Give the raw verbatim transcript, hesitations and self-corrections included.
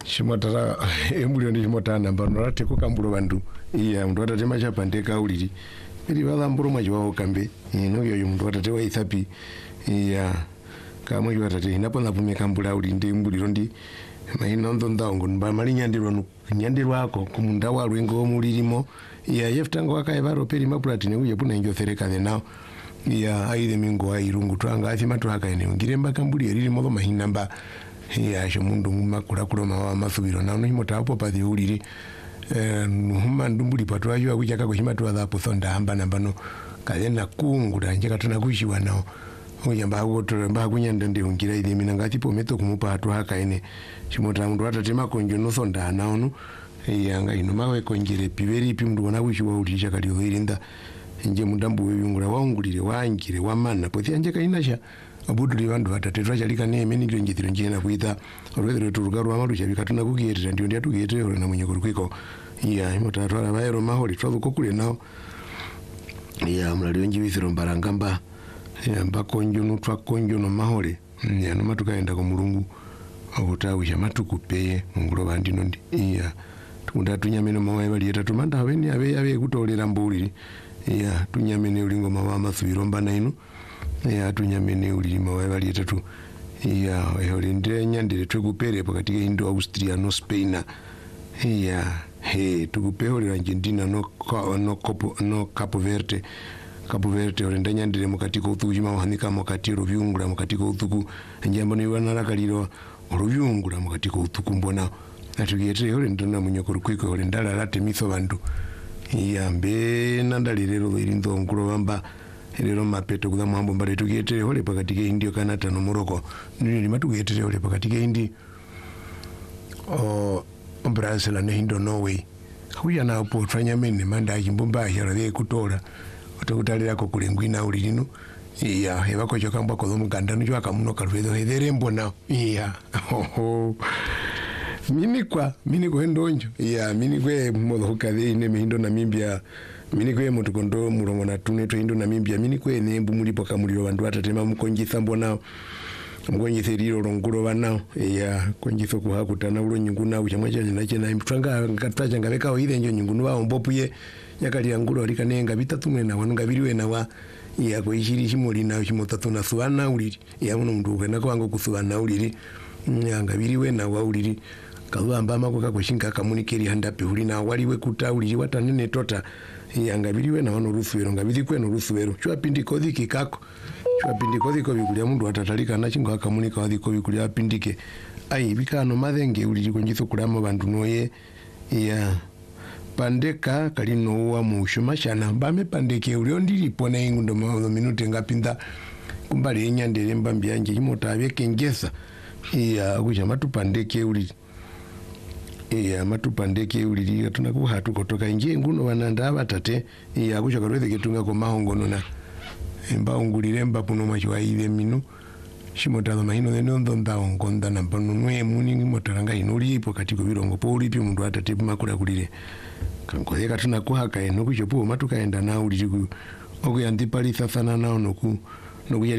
Shimotara embulio ndi shimotana namba norate kukambulo bandu iya mndu atatema chapandeka uliri ili wala mburu mwajiwao kambe ino yoyo mndu atatewa ithapi iya kamwe yo atate inapo napume kambula uli ndi mbuliro ndi maina ndo ndaongo mba mali nyandirwa nyandirwa ako kumunda wa lwengo mulirimo iya yeftango akaibaro peri maplatini uye puna injo thereka now iya aide mingo airungu twanga afi matu hakaine ngiremba kambuli riri modo mahina mba ya shomundu makura kula mawa masubiro na no himota hapo pa uliri eh nuhuma ndumbuli patu ayo akuchaka kuhimatu adhapo thonda hamba nambano kalena kungura nje katuna kuishiwa nao uyamba akutora mba kunyanda ndi ungira ile mina ngati po meto kumupa hatu hakaine shimota mundu atatema konjo no thonda naonu yanga ino mawe konjere piveri pi mundu wana kuishiwa ulisha kaliyo irinda nje mundambu weyungura waungulire wangire wamana pothi anje kainasha abuduli vandu vatatetwa chalika neme ndio njithiro njena kuita olwethero turugaru amaru chabika tuna kugiyetera ndio ndia tugiyetera na munye kurukiko iya imotatwala bayero maholi twazo kokule nao iya mlalio njibithiro mbarangamba ya mbakonjo nutwa konjo no mahole ya no matukaenda ko mulungu obutawi cha matukupeye mungulo bandino ndi iya tukunda tunyamene mawaye bali eta tumanda aweni abe abe kutolera mbuliri iya tunyamene ulingo mawa masubiro mbana ino ya tunyamene ulima wabali etatu ya yolinde nyandire tukupere pakati indo Austria no Spain ya he tukupehole Argentina no no Capo no Capo Verde Capo Verde olinde nyandire mukati ko utujima wahanika mukati rubyungura mukati ko utuku njambo ni wana nakaliro rubyungura mukati ko utuku mbona atugiyete olinde na munyokuru kwiko olinde alate miso bandu ya mbe nandalirero irindo nguro bamba lero mapeto kuza mwambo mbale tugetere hole pakati ke India Canada no Morocco nini matugetere hole pakati ke Indi o Brazil na Indo Norway kuya na po twanyamene manda achimbomba yale kutola otokutalira ko kulengwina uli lino iya hebako chokamba ko muganda njo akamuno kalwedo hedere mbona iya mini kwa mini ko ndonjo iya mini kwe modo hukade ine mihindo na mimbia mini kwe mutu kondo murongo na tune to indo na mimbia mini kwe nembu mulipo kamuliro bandu atatema mukonjitha mbona mukonjithe riro ronguro bana iya konjitho ku hakutana ulo nyunguna uchamwa cha nache na mtwanga ngatacha ngabeka oide njo nyungunu wa ombopuye yakali yangulo alikanenga bitatu mwena wanunga biriwe na wa iya ko ishiri shimoli na shimotatu na suwana uliri iya muno mndu kwenda kwango kusuwana uliri nyanga biriwe na wa uliri kalamba makoka kushinga kamunikeri handape ulina waliwe kuta uliri watanene tota yanga biriwe na wano rusuwero ngabiri kweno rusuwero chwa pindiko dhiki kako chwa pindiko dhiko bikulia mundu watatalika na chingo hakamunika wadhiko bikulia pindike ai bikano madhenge uliri konjitho kulama bandu noye ya pandeka kalino uwa mushuma shana mbame pandeke ulio ndiri pona ingu ndo mawazo minute ngapinda kumbali enyandere mbambi yanje imotabe kengesa ya kuja matu pandeke uliri iya matupandeke uliri tunakuha tukotoka nje nguno wananda abatate iya kuchoka rwethe ketunga ko mahongono na emba ungulire mba puno machwa ile minu shimotalo mahino neno ndonda ongonda na pano nwe muni motaranga inuli ipo katiko birongo po ulipi mundu atate makula kulire kankoleka tunakuha kaeno kuchopo matukaenda na uliri ku okuyandipali sasana nao noku noku